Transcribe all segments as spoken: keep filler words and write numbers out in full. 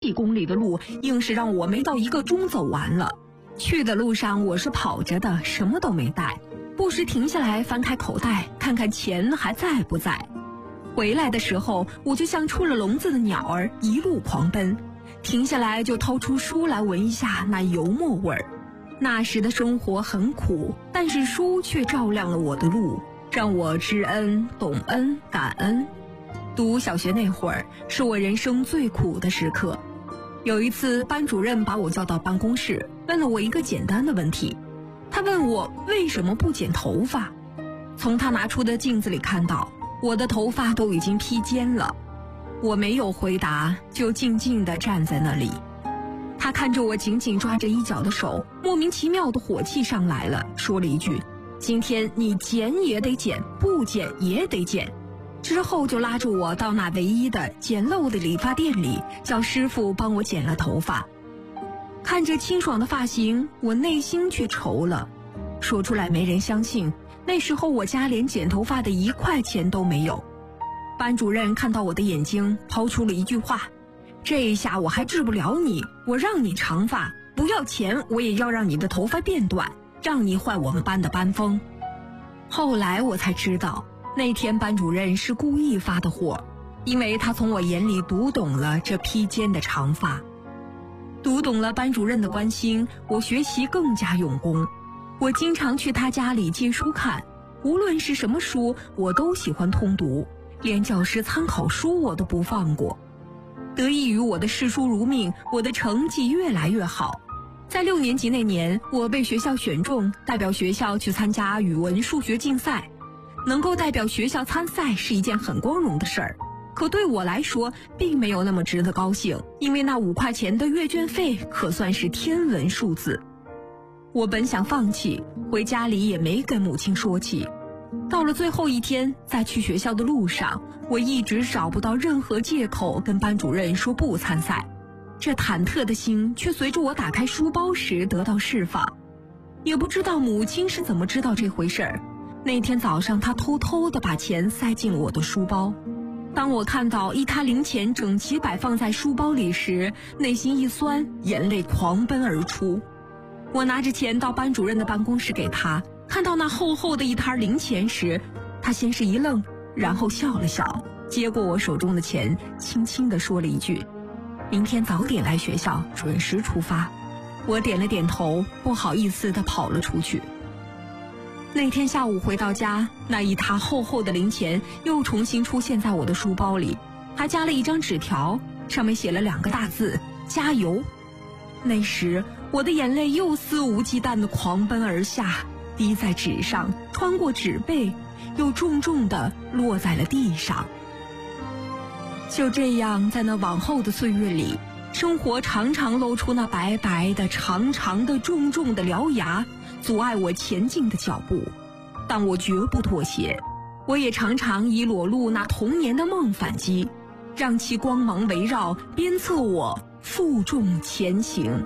几公里的路，硬是让我没到一个钟走完了。去的路上我是跑着的，什么都没带，不时停下来翻开口袋看看钱还在不在。回来的时候我就像出了笼子的鸟儿，一路狂奔，停下来就掏出书来闻一下那油墨味儿。那时的生活很苦，但是书却照亮了我的路，让我知恩懂恩感恩。读小学那会儿是我人生最苦的时刻。有一次班主任把我叫到办公室，问了我一个简单的问题。他问我为什么不剪头发，从他拿出的镜子里看到我的头发都已经披肩了。我没有回答，就静静地站在那里。他看着我紧紧抓着衣角的手，莫名其妙的火气上来了，说了一句：今天你剪也得剪，不剪也得剪。之后就拉着我到那唯一的简陋的理发店里，叫师傅帮我剪了头发。看着清爽的发型，我内心却愁了。说出来没人相信，那时候我家连剪头发的一块钱都没有。班主任看到我的眼睛，抛出了一句话：这一下我还治不了你，我让你长发，不要钱我也要让你的头发变短，让你坏我们班的班风。后来我才知道，那天班主任是故意发的火，因为他从我眼里读懂了这披肩的长发。读懂了班主任的关心，我学习更加用功。我经常去他家里借书看，无论是什么书我都喜欢通读，连教师参考书我都不放过。得益于我的视书如命，我的成绩越来越好。在六年级那年，我被学校选中，代表学校去参加语文数学竞赛。能够代表学校参赛是一件很光荣的事儿，可对我来说并没有那么值得高兴，因为那五块钱的阅卷费可算是天文数字。我本想放弃，回家里也没跟母亲说起。到了最后一天，在去学校的路上，我一直找不到任何借口跟班主任说不参赛。这忐忑的心却随着我打开书包时得到释放。也不知道母亲是怎么知道这回事儿，那天早上她偷偷地把钱塞进了我的书包。当我看到一沓零钱整齐摆放在书包里时，内心一酸，眼泪狂奔而出。我拿着钱到班主任的办公室给他，看到那厚厚的一沓零钱时，他先是一愣，然后笑了笑，接过我手中的钱，轻轻地说了一句：明天早点来学校，准时出发。我点了点头，不好意思地跑了出去。那天下午回到家，那一沓厚厚的零钱又重新出现在我的书包里，还加了一张纸条，上面写了两个大字：加油。那时我的眼泪又肆无忌惮地狂奔而下，滴在纸上，穿过纸背，又重重地落在了地上。就这样，在那往后的岁月里，生活常常露出那白白的、长长的、重重的獠牙，阻碍我前进的脚步，但我绝不妥协。我也常常以裸露那童年的梦反击，让其光芒围绕，鞭策我负重前行。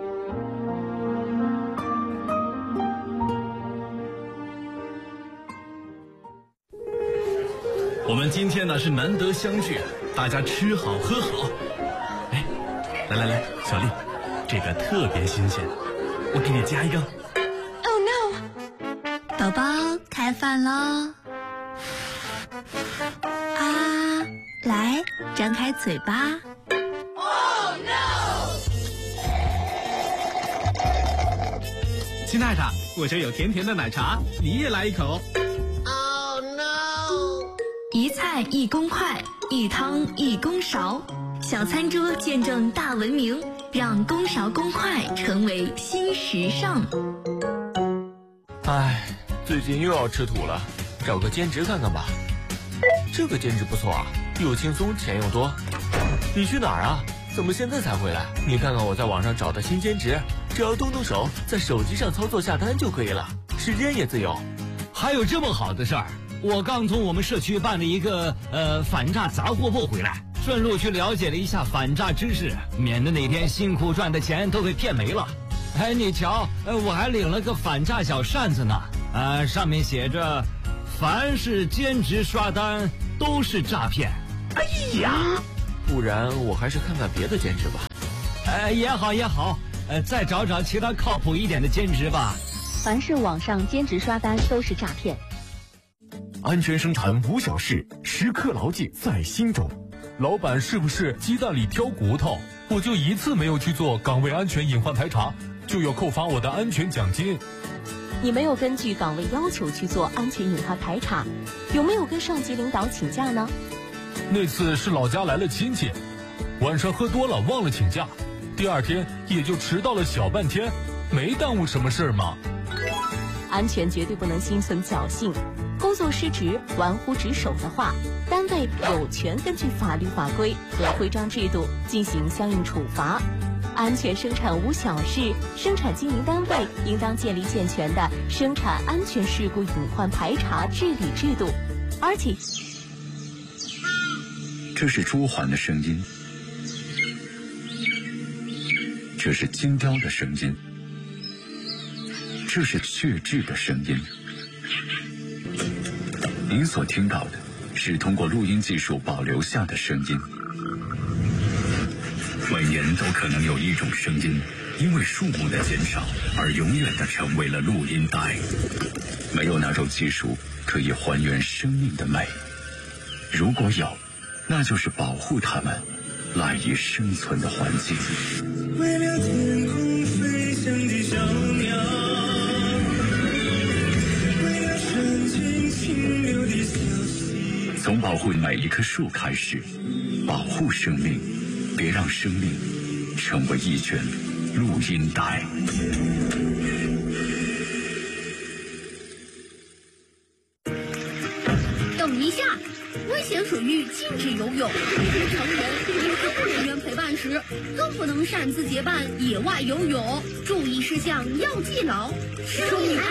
我们今天呢是难得相聚，大家吃好喝好。哎，来来来，小丽，这个特别新鲜，我给你加一个。 Oh no！ 宝宝开饭喽！啊，来，张开嘴巴。 Oh no！ 亲爱的，我这有甜甜的奶茶，你也来一口。 一菜一公筷，一汤一公勺，小餐桌见证大文明，让公勺公筷成为新时尚。 唉，最近又要吃土了，找个兼职看看吧。这个兼职不错啊，又轻松钱又多。你去哪儿啊？怎么现在才回来？你看看我在网上找的新兼职，只要动动手，在手机上操作下单就可以了，时间也自由。 还有这么好的事儿？我刚从我们社区办了一个呃反诈杂货铺回来，顺路去了解了一下反诈知识，免得哪天辛苦赚的钱都给骗没了。哎，你瞧，呃，我还领了个反诈小扇子呢，呃，上面写着：凡是兼职刷单都是诈骗。哎呀， 不然我还是看看别的兼职吧。 呃，也好也好，呃，再找找其他靠谱一点的兼职吧。 凡是网上兼职刷单都是诈骗。 安全生产无小事，时刻牢记在心中。 老板是不是鸡蛋里挑骨头？我就一次没有去做岗位安全隐患排查，就要扣罚我的安全奖金。 你没有根据岗位要求去做安全隐患排查，有没有跟上级领导请假呢？ 那次是老家来了亲戚，晚上喝多了忘了请假，第二天也就迟到了小半天，没耽误什么事儿嘛。 安全绝对不能心存侥幸，工作失职、玩忽职守的话，单位有权根据法律法规和规章制度进行相应处罚。安全生产无小事，生产经营单位应当建立健全的生产安全事故隐患排查治理制度，而且这是朱鹮的声音，这是金雕的声音，这是血质的声音。您所听到的是通过录音技术保留下的声音。每年都可能有一种声音因为数目的减少而永远的成为了录音带。没有哪种技术可以还原生命的美，如果有，那就是保护它们赖以生存的环境。 为了天空飞翔的小鸟，为了山间清流的小溪。 从保护每一棵树开始，保护生命，别让生命成为一卷录音带。 等一下，危险水域禁止游泳，成人与医护人员陪伴时，更不能擅自结伴野外游泳。注意事项要记牢。生命